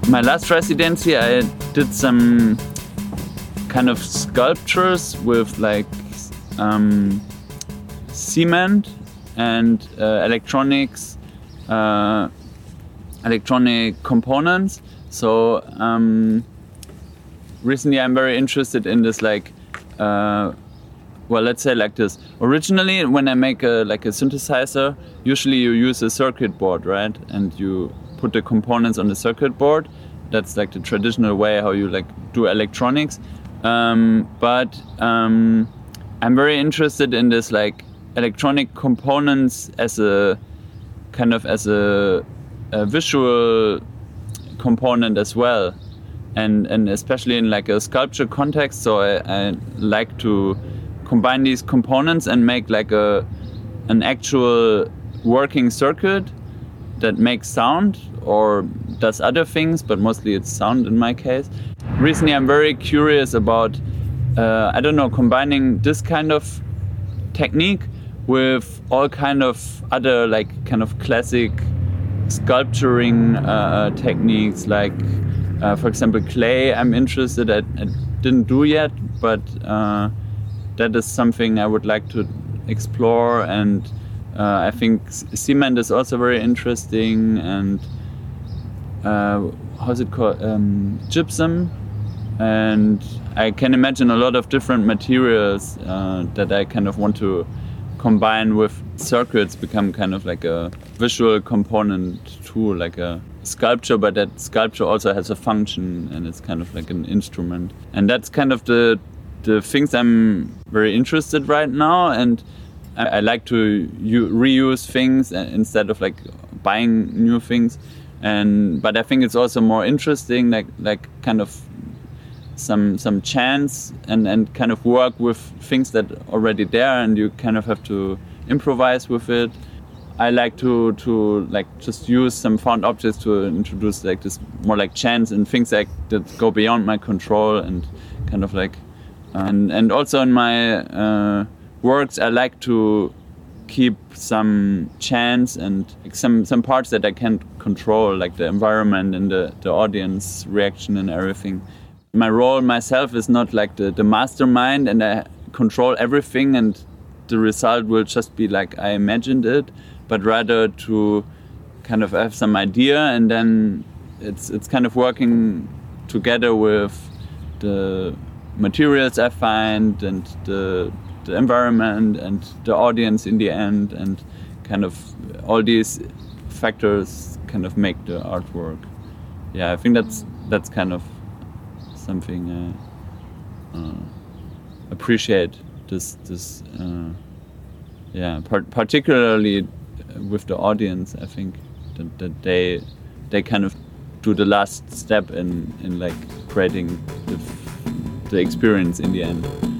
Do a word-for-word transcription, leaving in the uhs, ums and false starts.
My last residency, I did some kind of sculptures with like um, cement and uh, electronics, uh, electronic components. So um, recently, I'm very interested in this, like, uh, well, let's say like this. Originally, when I make a like a synthesizer, usually you use a circuit board, right? And you put the components on the circuit board. That's like the traditional way how you like do electronics. Um, but um, I'm very interested in this like electronic components as a kind of as a, a visual component as well, and and especially in like a sculpture context. So I, I like to combine these components and make like a an actual working circuit that makes sound or does other things, but mostly it's sound in my case. Recently I'm very curious about, uh, I don't know, combining this kind of technique with all kind of other like kind of classic sculpturing uh, techniques, like uh, for example clay. I'm interested, I, I didn't do yet, but uh, that is something I would like to explore. And uh, I think cement is also very interesting, and uh, how's it called, um, gypsum. And I can imagine a lot of different materials uh, that I kind of want to combine with circuits, become kind of like a visual component too, like a sculpture, but that sculpture also has a function and it's kind of like an instrument. And that's kind of the the things I'm very interested right now. And I, I like to u- reuse things instead of like buying new things. And but I think it's also more interesting, like like kind of some some chance and, and kind of work with things that are already there, and you kind of have to improvise with it. I like to to like just use some found objects to introduce like this more like chance and things like that go beyond my control, and kind of like and and also in my uh, works I like to keep some chance and like some some parts that I can't control, like the environment and the, the audience reaction and everything. My role myself is not like the, the mastermind and I control everything and the result will just be like I imagined it, but rather to kind of have some idea, and then it's it's kind of working together with the materials I find and the the environment and the audience in the end, and kind of all these factors kind of make the artwork. Yeah, I think that's that's kind of something I uh, appreciate. This this uh, yeah, par- particularly with the audience. I think that, that they they kind of do the last step in in like creating the the experience in the end.